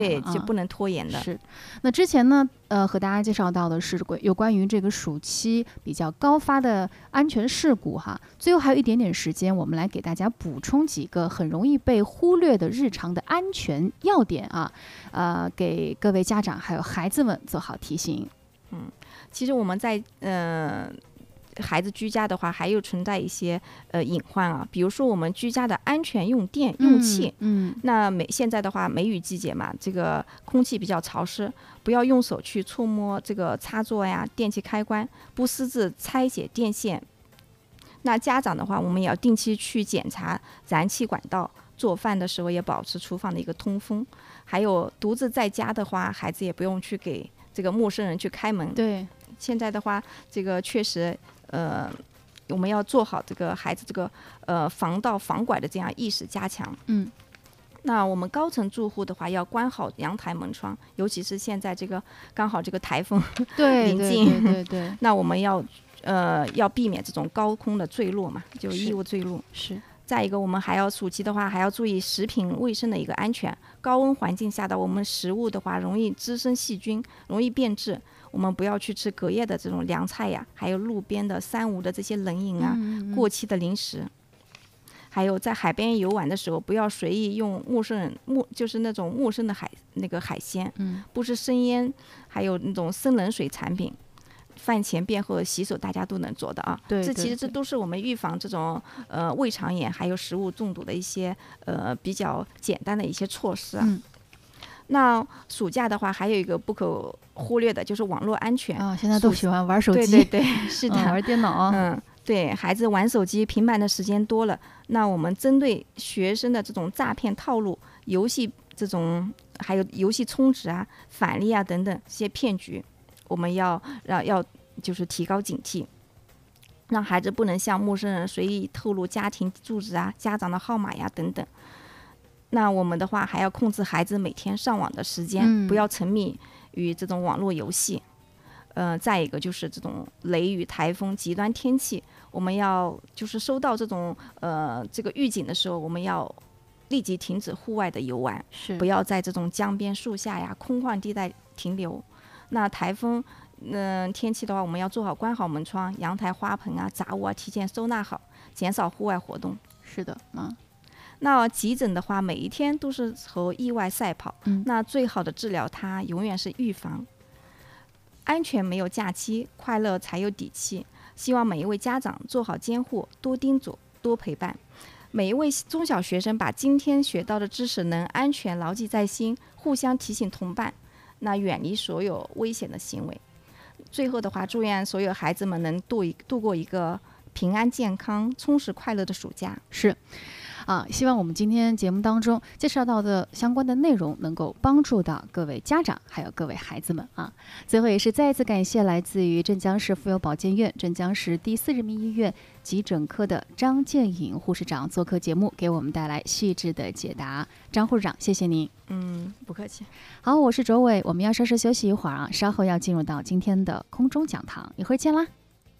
对，就不能拖延的。 是。那之前呢，和大家介绍到的是有关于这个暑期比较高发的安全事故哈。最后还有一点点时间，我们来给大家补充几个很容易被忽略的日常的安全要点啊，给各位家长还有孩子们做好提醒。 其实我们在孩子居家的话，还有存在一些隐患啊，比如说我们居家的安全用电用气。那现在的话，梅雨季节嘛，这个空气比较潮湿，不要用手去触摸这个插座呀、电器开关，不私自拆解电线。那家长的话，我们也要定期去检查燃气管道，做饭的时候也保持厨房的一个通风。还有独自在家的话，孩子也不用去给这个陌生人去开门。 对， 现在的话，这个确实我们要做好这个孩子这个防盗防拐的这样意识加强。那我们高层住户的话，要关好阳台门窗，尤其是现在这个刚好这个台风临近， 对， 那我们要避免这种高空的坠落嘛，就衣物坠落。 是。 再一个，我们还要暑期的话，还要注意食品卫生的一个安全。高温环境下的我们食物的话，容易滋生细菌，容易变质。我们不要去吃隔夜的这种凉菜呀，还有路边的3无的这些冷饮啊，过期的零食。还有在海边游玩的时候，不要随意用就是那种陌生的海鲜，不吃生腌，还有那种生冷水产品。饭前便后洗手，大家都能做的啊。 对， 这其实这都是我们预防这种胃肠炎还有食物中毒的一些比较简单的一些措施啊。那暑假的话，还有一个不可忽略的就是网络安全啊。现在都喜欢玩手机， 对，是的， 玩电脑。 对，孩子玩手机、平板的时间多了，那我们针对学生的这种诈骗套路、游戏还有游戏充值啊、返利啊等等这些骗局。我们要就是提高警惕，让孩子不能向陌生人随意透露家庭住址啊、家长的号码呀等等。那我们的话还要控制孩子每天上网的时间，不要沉迷于这种网络游戏。再一个就是这种雷雨、台风、极端天气，我们要就是收到这种这个预警的时候，我们要立即停止户外的游玩，不要在这种江边、树下呀、空旷地带停留。那台风天气的话，我们要做好关好门窗、阳台花盆啊、杂物啊提前收纳好，减少户外活动。 是的， 那急诊的话，每一天都是和意外赛跑，那最好的治疗它永远是预防。安全没有假期，快乐才有底气。希望每一位家长做好监护，多叮嘱，多陪伴。每一位中小学生把今天学到的知识能安全牢记在心，互相提醒同伴。那远离所有危险的行为。最后的话，祝愿所有孩子们能度过一个平安、健康、充实、快乐的暑假。 是。希望我们今天节目当中介绍到的相关的内容能够帮助到各位家长还有各位孩子们啊。最后也是再一次感谢来自于镇江市妇幼保健院镇江市第4人民医院急诊科的张建颖护士长做客节目，给我们带来细致的解答。张护士长，谢谢您。 不客气。 好，我是卓伟，我们要稍事休息一会儿啊，稍后要进入到今天的空中讲堂，一会儿见啦。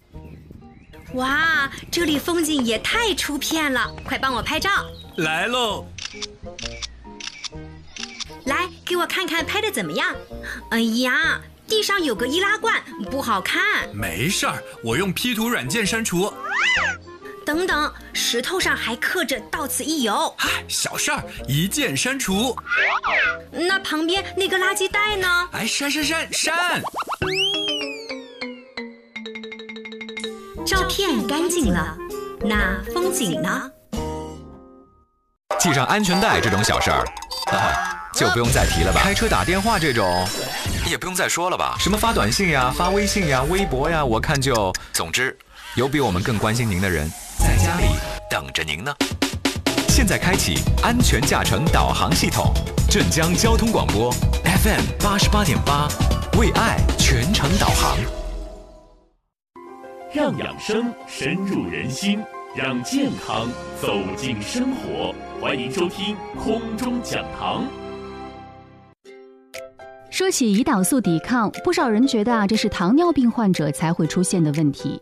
哇，这里风景也太出片了，快帮我拍照。 来喽。 来，给我看看拍的怎么样。哎呀，地上有个易拉罐，不好看。 没事儿，我用 P 图软件删除。 等等，石头上还刻着到此一游。 小事儿，一键删除。 那旁边那个垃圾袋呢？ 删。 照片干净了，那风景呢？ 系上安全带这种小事儿，就不用再提了吧。开车打电话这种，也不用再说了吧。什么发短信呀、发微信呀、微博呀，我看就……总之，有比我们更关心您的人，在家里等着您呢。现在开启安全驾乘导航系统，镇江交通广播 FM 88.8，为爱全程导航。 让养生深入人心，让健康走进生活。欢迎收听空中讲堂。 说起胰岛素抵抗，不少人觉得这是糖尿病患者才会出现的问题。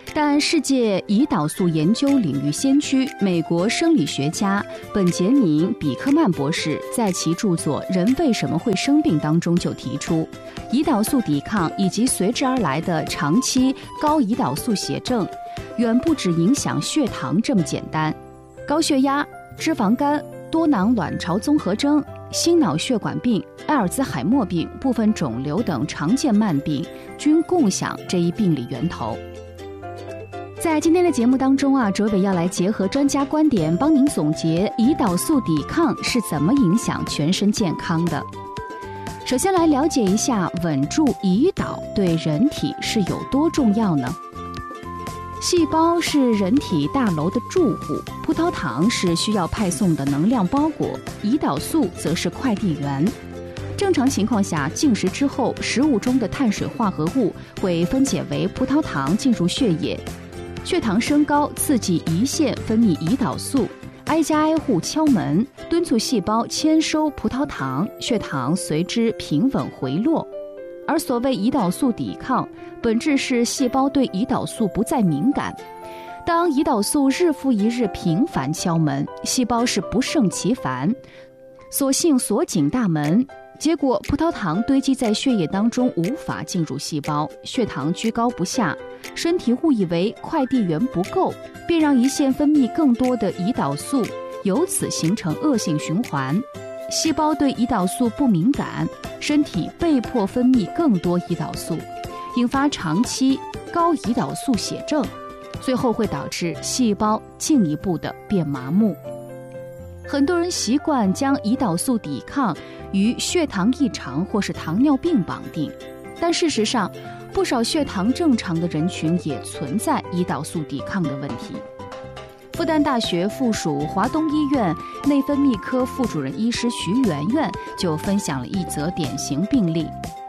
但世界胰岛素研究领域先驱美国生理学家本杰明·比克曼博士在其著作《人为什么会生病》当中就提出，胰岛素抵抗以及随之而来的长期高胰岛素血症，远不只影响血糖这么简单。高血压、脂肪肝、多囊卵巢综合征、心脑血管病、阿尔兹海默病、部分肿瘤等常见慢病均共享这一病理源头。在今天的节目当中卓伟要来结合专家观点，帮您总结胰岛素抵抗是怎么影响全身健康的。首先来了解一下稳住胰岛对人体是有多重要呢？细胞是人体大楼的住户，葡萄糖是需要派送的能量包裹，胰岛素则是快递员。正常情况下，进食之后，食物中的碳水化合物会分解为葡萄糖进入血液，血糖升高刺激胰腺分泌胰岛素，挨家挨户敲门，敦促细胞签收葡萄糖，血糖随之平稳回落。而所谓胰岛素抵抗，本质是细胞对胰岛素不再敏感。当胰岛素日复一日频繁敲门，细胞是不胜其烦，索性锁紧大门，结果葡萄糖堆积在血液当中，无法进入细胞，血糖居高不下，身体误以为快递员不够，便让胰腺分泌更多的胰岛素，由此形成恶性循环。细胞对胰岛素不敏感，身体被迫分泌更多胰岛素，引发长期高胰岛素血症，最后会导致细胞进一步的变麻木。很多人习惯将胰岛素抵抗与血糖异常或是糖尿病绑定，但事实上，不少血糖正常的人群也存在胰岛素抵抗的问题。复旦大学附属华东医院内分泌科副主任医师徐媛媛就分享了一则典型病例。